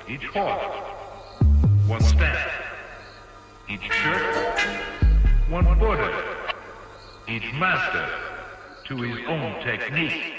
each horse, one stamp, each shirt, one border, each master to his own technique.